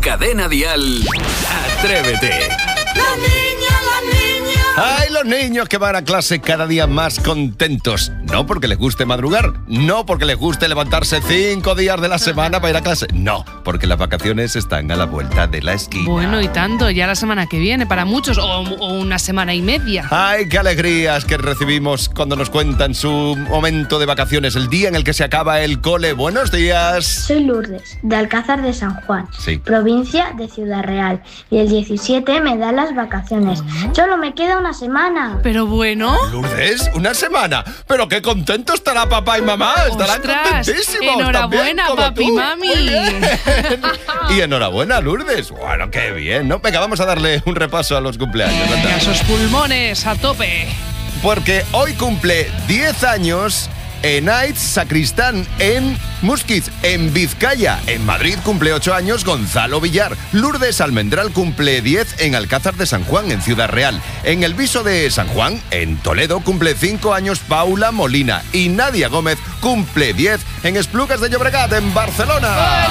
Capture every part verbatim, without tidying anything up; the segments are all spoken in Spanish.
Cadena Dial, Atrévete. La niña, la niña. ¡Ay, los niños que van a clase cada día más contentos! No porque les guste madrugar, no porque les guste levantarse cinco días de la semana para ir a clase, no, porque las vacaciones están a la vuelta de la esquina. Bueno, y tanto, ya la semana que viene para muchos, o, o una semana y media. ¡Ay, qué alegrías que recibimos cuando nos cuentan su momento de vacaciones, el día en el que se acaba el cole! ¡Buenos días! Soy Lourdes, de Alcázar de San Juan, Sí. provincia de Ciudad Real, y el diecisiete me dan las vacaciones. Solo me queda una semana. Pero bueno... Lourdes, una semana. Pero qué contento estará papá y mamá. Estarán ¡Ostras! contentísimos. Enhorabuena, también, como papi y tú. mami. Muy bien. Y enhorabuena, Lourdes. Bueno, qué bien, ¿no? Venga, vamos a darle un repaso a los cumpleaños. Venga, anda. esos pulmones a tope. Porque hoy cumple diez años Enaitz Sacristán en Musquiz, en Vizcaya. En Madrid cumple ocho años Gonzalo Villar. Lourdes Almendral cumple diez en Alcázar de San Juan, en Ciudad Real. En el Viso de San Juan, en Toledo, cumple cinco años Paula Molina. Y Nadia Gómez cumple diez en Esplugas de Llobregat, en Barcelona.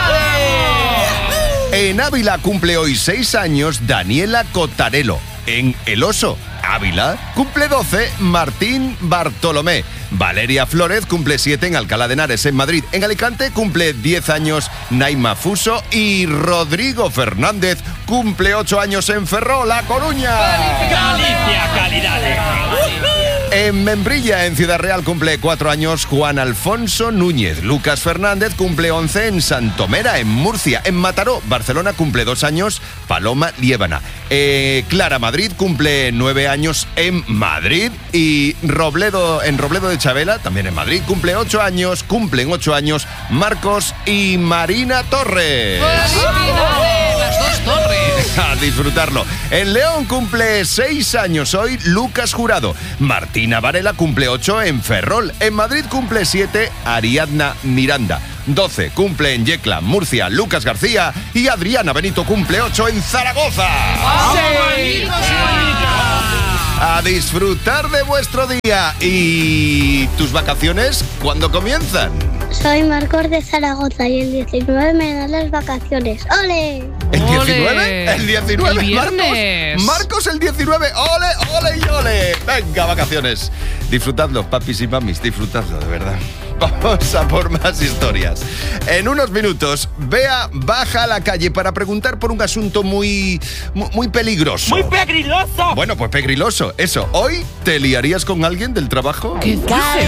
En Ávila cumple hoy seis años Daniela Cotarelo. En El Oso, Ávila, cumple doce Martín Bartolomé. Valeria Flórez cumple siete en Alcalá de Henares, en Madrid. En Alicante cumple diez años Naima Fuso. Y Rodrigo Fernández cumple ocho años en Ferrol, La Coruña. Galicia, calidades. En Membrilla, en Ciudad Real, cumple cuatro años Juan Alfonso Núñez. Lucas Fernández cumple once en Santomera, en Murcia. En Mataró, Barcelona, cumple dos años Paloma Liébana. Eh, Clara Madrid cumple nueve años en Madrid. Y Robledo, en Robledo de Chabela, también en Madrid, cumple ocho años, cumplen ocho años Marcos y Marina Torres. ¡Felicidades! Las dos torres. A disfrutarlo. En León cumple seis años hoy Lucas Jurado. Martina Varela cumple ocho en Ferrol. En Madrid cumple siete Ariadna Miranda. doce cumple en Yecla, Murcia, Lucas García. Y Adriana Benito cumple ocho en Zaragoza. ¡Sí! A disfrutar de vuestro día. ¿Y tus vacaciones cuándo comienzan? Soy Marcos de Zaragoza y el diecinueve me dan las vacaciones. ¡Ole! ¿El ¡Ole! diecinueve? ¿El diecinueve? El viernes. Marcos, Marcos el diecinueve. ¡Ole, ole y ole! Venga, vacaciones. Disfrutadlo, papis y mamis, disfrutadlo, de verdad. Vamos a por más historias. En unos minutos, Bea baja a la calle para preguntar por un asunto muy, muy, muy peligroso. ¡Muy pegriloso! Bueno, pues pegriloso, eso. ¿Hoy te liarías con alguien del trabajo? ¿Qué dices?